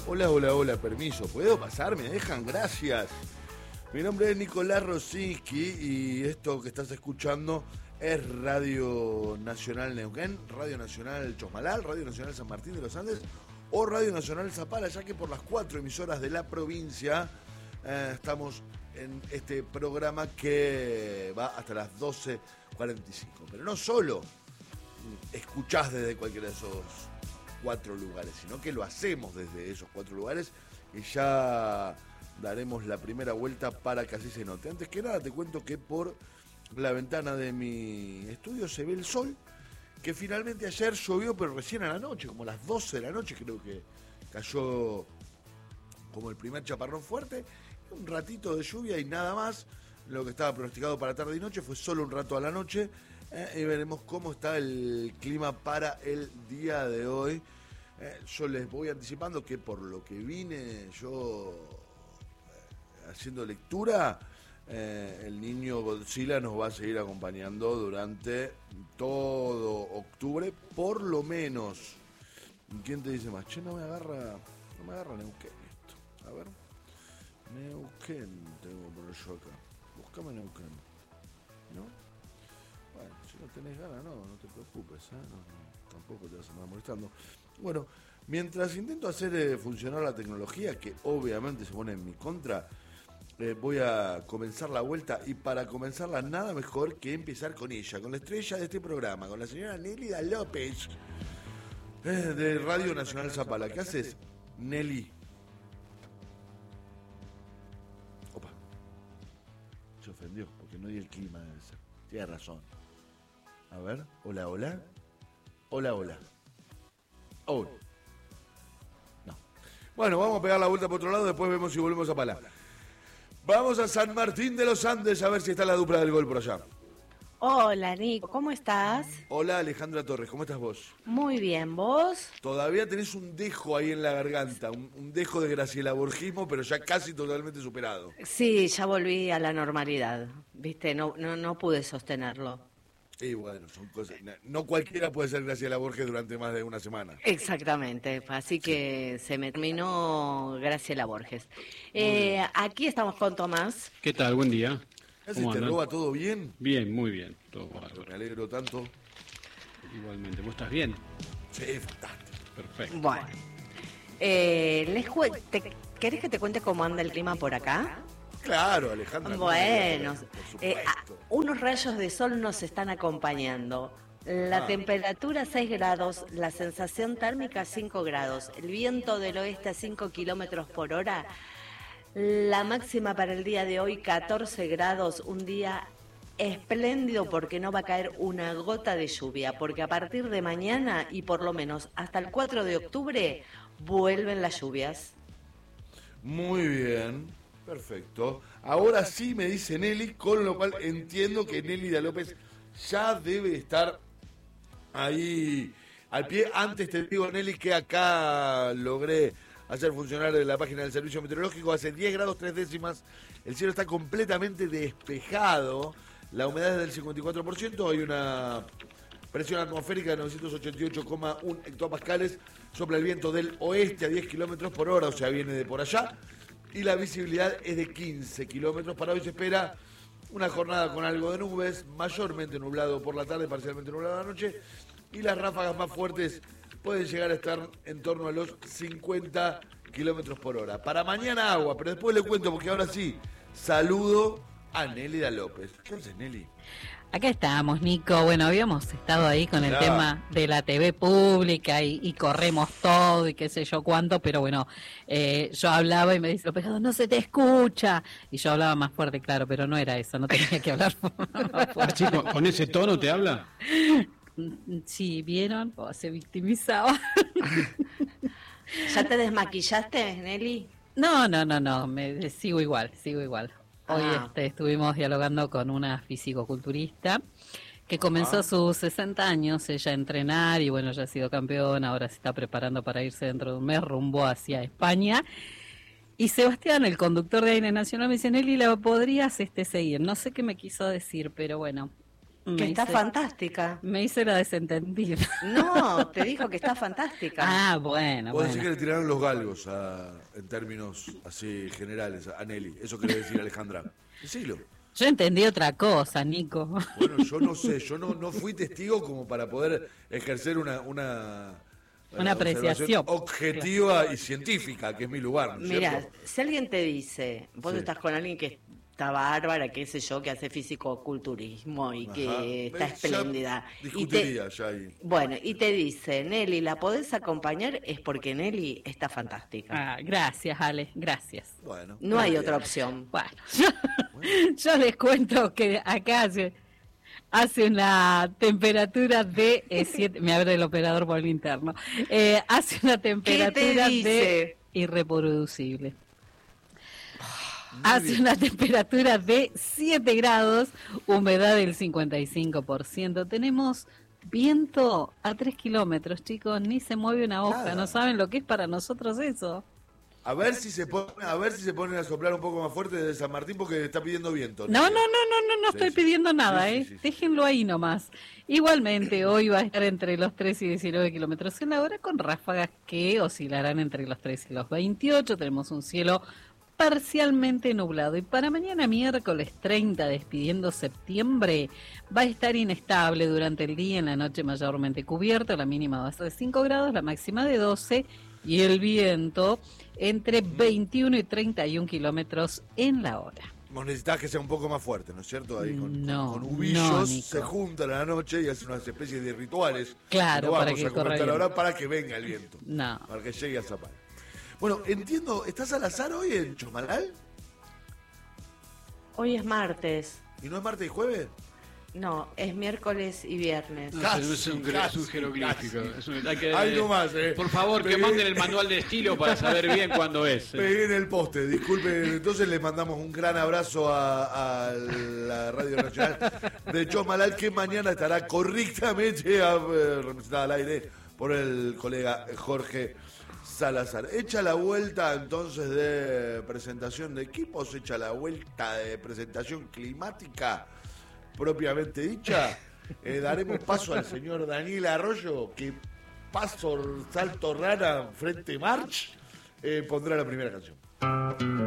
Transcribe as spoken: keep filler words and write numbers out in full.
Hola, hola, hola, permiso. ¿Puedo pasar? ¿Me dejan? Gracias. Mi nombre es Nicolás Rosinski y esto que estás escuchando es Radio Nacional Neuquén, Radio Nacional Chosmalal, Radio Nacional San Martín de los Andes o Radio Nacional Zapala, ya que por las cuatro emisoras de la provincia eh, estamos en este programa que va hasta las doce cuarenta y cinco. Pero no solo escuchás desde cualquiera de esos cuatro lugares, sino que lo hacemos desde esos cuatro lugares y ya daremos la primera vuelta para que así se note. Antes que nada te cuento que por la ventana de mi estudio se ve el sol, que finalmente ayer llovió, pero recién a la noche, como a las doce de la noche creo que cayó como el primer chaparrón fuerte, un ratito de lluvia y nada más. Lo que estaba pronosticado para tarde y noche fue solo un rato a la noche. Eh, y veremos cómo está el clima para el día de hoy. Eh, yo les voy anticipando que por lo que vine yo eh, haciendo lectura, eh, el niño Godzilla nos va a seguir acompañando durante todo octubre, por lo menos. ¿Quién te dice más? Che, no me agarra, no me agarra Neuquén esto. A ver, Neuquén tengo por yo acá. Buscame Neuquén, ¿no? Bueno, si no tenés ganas, no, no te preocupes, ¿eh? No, no, tampoco te vas a andar molestando. Bueno, mientras intento hacer eh, funcionar la tecnología, que obviamente se pone en mi contra, eh, voy a comenzar la vuelta, y para comenzarla nada mejor que empezar con ella, con la estrella de este programa, con la señora Nélida López, eh, de Radio Nacional Zapala. ¿Qué haces, Nelly? Opa, se ofendió, porque no di el clima, debe ser. Tiene razón. A ver, hola, hola. Hola, hola. Oh. No. Bueno, vamos a pegar la vuelta por otro lado, después vemos si volvemos a Pala. Vamos a San Martín de los Andes a ver si está la dupla del gol por allá. Hola, Nico, ¿cómo estás? Hola, Alejandra Torres, ¿cómo estás vos? Muy bien, ¿vos? Todavía tenés un dejo ahí en la garganta, un, un dejo de Graciela Borgismo, pero ya casi totalmente superado. Sí, ya volví a la normalidad, viste, no, no, no pude sostenerlo. Y bueno, son cosas. No cualquiera puede ser Graciela Borges durante más de una semana. Exactamente, así que sí. Se me terminó Graciela Borges. Eh, aquí estamos con Tomás. ¿Qué tal? Buen día. ¿Cómo ¿Te roba todo bien? Bien, muy bien. Todo bárbaro. Me alegro tanto. Igualmente. ¿Vos estás bien? Sí, fantástico. Perfecto. Bueno, eh, les cu- te, ¿querés que te cuente cómo anda el clima por acá? Claro, Alejandra. Bueno, eh, unos rayos de sol nos están acompañando. La ah. temperatura seis grados, la sensación térmica cinco grados, el viento del oeste a cinco kilómetros por hora, la máxima para el día de hoy catorce grados, un día espléndido porque no va a caer una gota de lluvia, porque a partir de mañana y por lo menos hasta el cuatro de octubre vuelven las lluvias. Muy bien. Perfecto. Ahora sí me dice Nelly, con lo cual entiendo que Nélida López ya debe estar ahí al pie. Antes te digo, Nelly, que acá logré hacer funcionar la página del Servicio Meteorológico. Hace diez grados tres décimas, el cielo está completamente despejado, la humedad es del cincuenta y cuatro por ciento, hay una presión atmosférica de novecientos ochenta y ocho coma uno hectopascales, sopla el viento del oeste a diez kilómetros por hora, o sea, viene de por allá. Y la visibilidad es de quince kilómetros. Para hoy se espera una jornada con algo de nubes, mayormente nublado por la tarde, parcialmente nublado a la noche, y las ráfagas más fuertes pueden llegar a estar en torno a los cincuenta kilómetros por hora. Para mañana agua, pero después le cuento, porque ahora sí, saludo a Nélida López. ¿Qué haces, Nelly? Acá estamos, Nico. Bueno, habíamos estado ahí con el claro. tema de la T V pública y, y corremos todo y qué sé yo cuánto, pero bueno, eh, yo hablaba y me dice, López, no se te escucha. Y yo hablaba más fuerte, claro, pero no era eso, no tenía que hablar fuerte. Chico, ¿con ese tono te habla? Sí, ¿vieron? Oh, se victimizaba. ¿Ya te desmaquillaste, Nelly? No, no, no, no, me sigo igual, sigo igual. Hoy ah. este, estuvimos dialogando con una fisicoculturista que comenzó ah. sus sesenta años, ella a entrenar y bueno, ya ha sido campeona, ahora se está preparando para irse dentro de un mes rumbo hacia España. Y Sebastián, el conductor de Aire Nacional, me dice, Nelly, ¿la podrías este, seguir? No sé qué me quiso decir, pero bueno, Que Me está hice- fantástica. Me hice la desentendida. No, te dijo que está fantástica. Ah, bueno, Vos decís que bueno. le tiraron los galgos a- en términos así generales a Nelly. Eso quiere decir Alejandra. Decilo. Yo entendí otra cosa, Nico. Bueno, yo no sé, yo no, no fui testigo como para poder ejercer una una, Una observación apreciación. objetiva y científica, que es mi lugar, ¿no es Mira, cierto? si alguien te dice, vos Sí. estás con alguien que está bárbara, qué sé yo, que hace físico-culturismo y Ajá. que está Ya espléndida. Y te, discutiría ya ahí. bueno, y te dice, Nelly, ¿la podés acompañar? Es porque Nelly está fantástica. Ah, gracias, Ale, gracias. Bueno. No hay bien. otra opción. Bueno, yo, yo les cuento que acá hace, hace una temperatura de eh, siete, me abre el operador por el interno, eh, hace una temperatura de dice? irreproducible. Hace una temperatura de siete grados, humedad del cincuenta y cinco por ciento. Tenemos viento a tres kilómetros, chicos, ni se mueve una hoja. Nada. No saben lo que es para nosotros eso. A ver si se pone, a ver si se ponen a soplar un poco más fuerte desde San Martín porque está pidiendo viento. No, no, no, no, no, no Sí, estoy sí. pidiendo nada, Sí, sí, ¿eh? sí, sí. Déjenlo ahí nomás. Igualmente, hoy va a estar entre los tres y diecinueve kilómetros en la hora, con ráfagas que oscilarán entre los tres y los veintiocho. Tenemos un cielo parcialmente nublado. Y para mañana, miércoles treinta, despidiendo septiembre, va a estar inestable durante el día, en la noche mayormente cubierto. La mínima va a ser de cinco grados, la máxima de doce. Y el viento entre veintiuno y treinta y un kilómetros en la hora. Vos necesitas que sea un poco más fuerte, ¿no es cierto? Ahí con, No, con no, hubillos Nico. se juntan a la noche y hacen unas especies de rituales. Claro, No para vamos que a corra comentar bien. ahora para que venga el viento. No. Para que llegue a Zapal. Bueno, entiendo, ¿estás al azar hoy en Chomalal? Hoy es martes. ¿Y no es martes y jueves? No, es miércoles y viernes. No, Casi, pero es un, casi, es un jeroglífico. casi. Es un- hay que- Hay nomás, eh. Por favor, que Pegué- manden el manual de estilo para saber bien cuándo es. eh. Pegué en el poste, disculpen. Entonces le mandamos un gran abrazo a, a la Radio Nacional de Chomalal, que mañana estará correctamente eh, representada al aire por el colega Jorge Salazar. Echa la vuelta entonces de presentación de equipos, echa la vuelta de presentación climática propiamente dicha. Eh, daremos paso al señor Daniel Arroyo, que paso salto rara frente March, eh, pondrá la primera canción.